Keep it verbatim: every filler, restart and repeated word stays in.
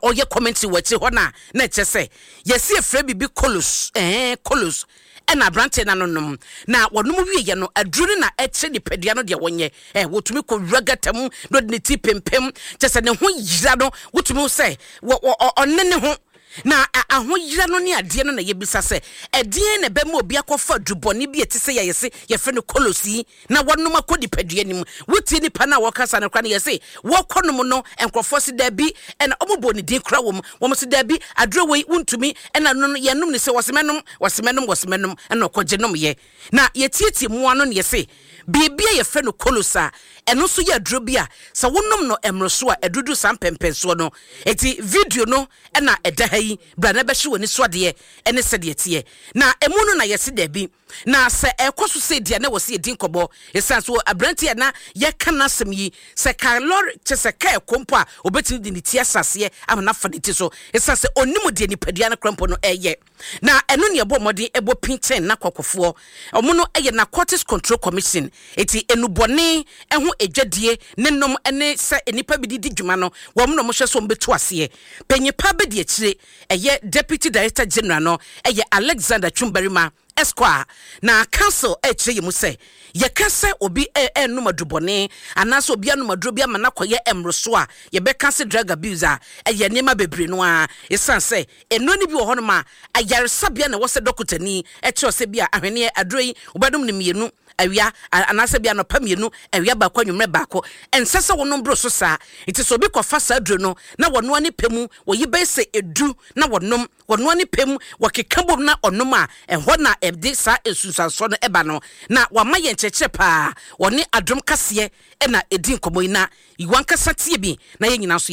oye comment wachi ho na na che se yesi efre bibi kolos eh kolos ena brante na nonom na wonum wiye no aduru na eche nipadia no de wonye eh wotumi ko ragatam no de ti pempem chese ne ho yira no wotumi se onne ho na aho yira no ne ade no na yebisa se ede ne be ma obi akofa duboni bi etise ye yese ye fe no kolosi na wonum akodi padua nim wotie nipa na wokasa na kwa na yese wokonom no enkrofo se da bi ena omobo ne din kra wom wom se da bi adro wei wontumi ena no ye num ne se wosemenom wosemenom wosemenom ena okogenom ye na yetietie mu ano ne yese bibia ye fe no kolosa eno so ye adro bia sa wonum no emroso a edudu sam pempenso no eti video no ena eda hayi bra na be hye woni so de ene se de tie na emu no na yesi da bi na se ekoso se dia na wose edin kobo esan so abrantie na ye kana sem yi se kalor che se ka ekompo a obetini de ne tie asase amana fa de ti so esan se onimu de ni padua na krampo no eye na eno ne ebo modin ebo pinchen na kwakofo omo no eye na Narcotics Control Commission eti enubone eho edwadie nenom ene se enipa bi di dwuma no wo mo no mo hwe so mbetu ase penyipa be de akire eye Deputy Director General no eye Alexander Chumbarima Esquire na council e kire yemu se ye kase obi e numadubone anaso obi anumadro bi amana koye emroso a ye be kase drug abuser eye nema bebre no a esan se eno ni bi wo hono ma ayaresabia na wo se dokotani e kire se bia ahwene adroi obadum ne mienu awia anase bia no pamienu awia ba kwanwumre baako ensese wono bro so sa iti so bi kofa sa adro no na wono ani pemu wo yi be se edu na wonom wono ani pemu wakekabom na onom a ehɔ na ebde sa esusanso no eba no na wama ye ncheche pa woni adom kase e na edin komoina iwan kasa tie bi na ye nyina so